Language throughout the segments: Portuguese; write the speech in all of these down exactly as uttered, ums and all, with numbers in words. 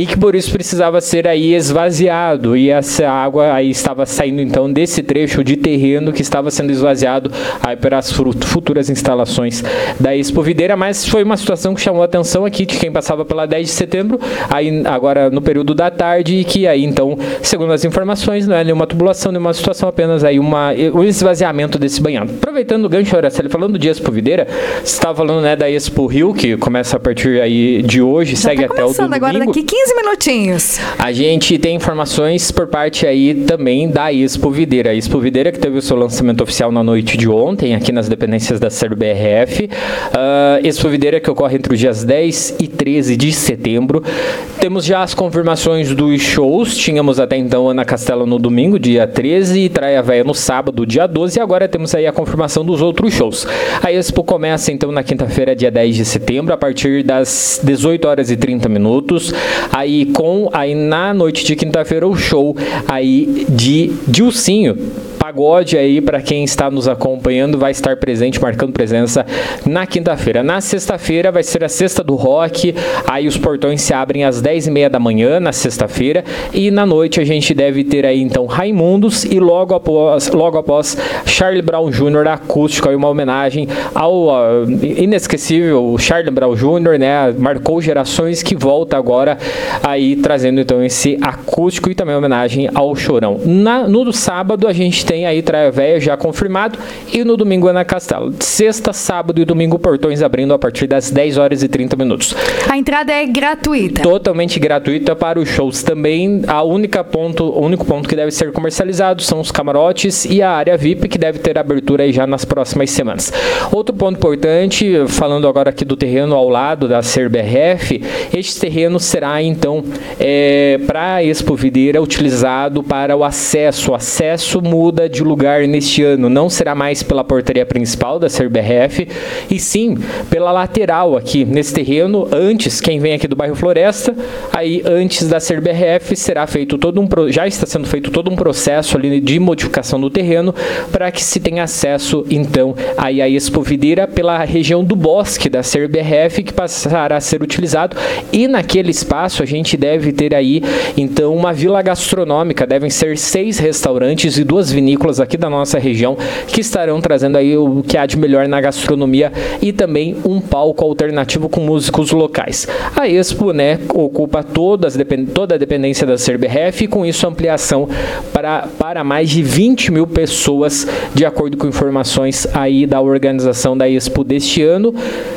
e que por isso precisava ser aí esvaziado, e essa água aí estava saindo então desse trecho de terreno que estava sendo esvaziado aí para as futuras instalações da Expo Videira, mas foi uma situação que chamou a atenção aqui de quem passava pela dez de setembro, aí agora no período da tarde, e que aí então, segundo as informações, não é nenhuma tubulação, nenhuma situação, apenas aí uma, um esvaziamento desse banhado. Aproveitando o gancho, Araceli, falando de Expo Videira, você estava falando, né, da Expo Rio, que começa a partir aí de hoje, Já segue tá até o domingo. agora daqui quinze minutinhos. A gente tem informações por parte aí também da Expo Videira. A Expo Videira que teve o seu lançamento oficial na noite de ontem, aqui nas dependências da SERBRF. Uh, Expo Videira que ocorre entre os dias dez e treze de setembro. Temos já as confirmações dos shows. Tínhamos até então Ana Castela no domingo, dia treze, e Traia Véia no sábado, dia doze, e agora temos aí a confirmação dos outros shows. A Expo começa então na quinta-feira, dia dez de setembro, a partir das dezoito horas e trinta minutos, aí com, aí na noite de quinta-feira, o show aí de Dilcinho. Pagode aí, para quem está nos acompanhando, vai estar presente, marcando presença na quinta-feira. Na sexta-feira vai ser a Sexta do Rock, aí os portões se abrem às dez e meia da manhã, na sexta-feira, e na noite a gente deve ter aí então Raimundos, e logo após, logo após Charlie Brown Júnior acústico, aí uma homenagem ao uh, inesquecível Charlie Brown Júnior, né, marcou gerações, que volta agora aí trazendo então esse acústico, e também homenagem ao Chorão. Na, no sábado a gente tem aí Traia Véia já confirmado, e no domingo Ana Castela. Sexta, sábado e domingo, portões abrindo a partir das dez horas e trinta minutos. A entrada é gratuita. Totalmente gratuita para os shows também. A única ponto, o único ponto que deve ser comercializado são os camarotes e a área V I P, que deve ter abertura aí já nas próximas semanas. Outro ponto importante, falando agora aqui do terreno ao lado da SERBRF, este terreno será então é, para a Expo Videira utilizado para o acesso. O acesso muda de lugar neste ano, não será mais pela portaria principal da SERBRF, e sim pela lateral aqui nesse terreno. Antes, quem vem aqui do bairro Floresta, aí antes da SERBRF será feito todo um, já está sendo feito todo um processo ali de modificação do terreno para que se tenha acesso então aí a Expo Videira pela região do bosque da SERBRF, que passará a ser utilizado, e naquele espaço a gente deve ter aí então uma vila gastronômica, devem ser seis restaurantes e duas vinícolas aqui da nossa região que estarão trazendo aí o que há de melhor na gastronomia, e também um palco alternativo com músicos locais. A Expo, né, ocupa todas, toda a dependência da SERBRF, e com isso ampliação para, para mais de vinte mil pessoas, de acordo com informações aí da organização da Expo deste ano.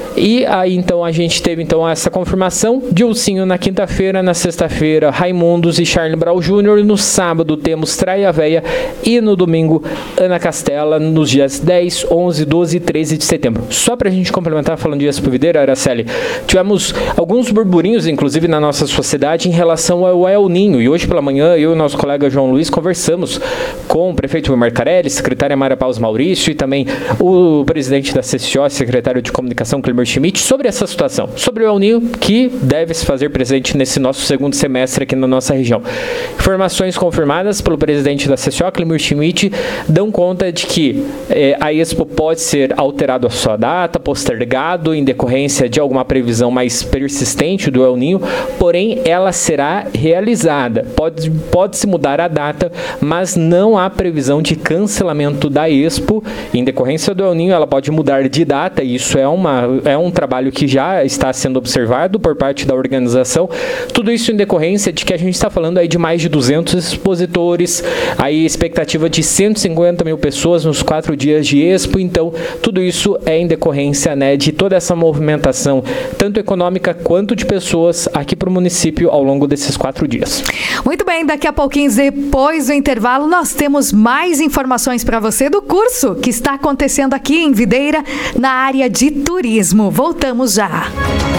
E aí então a gente teve então essa confirmação: Dilcinho na quinta-feira, na sexta-feira Raimundos e Charlie Brown Júnior, no sábado temos Traia Véia, e no domingo Ana Castela, nos dias dez, onze, doze e treze de setembro. Só pra gente complementar, falando de Expo Videira, Araceli, tivemos alguns burburinhos, inclusive na nossa sociedade, em relação ao El Ninho, e hoje pela manhã eu e nosso colega João Luiz conversamos com o prefeito Wilmar Carelli, secretária Mara Paus Maurício, e também o presidente da C C O, secretário de Comunicação Clemer Schmidt, sobre essa situação, sobre o El Ninho, que deve se fazer presente nesse nosso segundo semestre aqui na nossa região. Informações confirmadas pelo presidente da C C O, Clemer Schmidt, dão conta de que eh, a Expo pode ser alterado a sua data, postergado em decorrência de alguma previsão mais persistente do El Ninho, porém ela será realizada. Pode, pode se mudar a data, mas não há previsão de cancelamento da Expo. Em decorrência do El Ninho, ela pode mudar de data, e isso é uma é um trabalho que já está sendo observado por parte da organização. Tudo isso em decorrência de que a gente está falando aí de mais de duzentos expositores, aí expectativa de cento e cinquenta mil pessoas nos quatro dias de Expo. Então, tudo isso é em decorrência, né, de toda essa movimentação, tanto econômica quanto de pessoas aqui para o município ao longo desses quatro dias. Muito bem, daqui a pouquinho, depois do intervalo, nós temos mais informações para você do curso que está acontecendo aqui em Videira, na área de turismo. Voltamos já.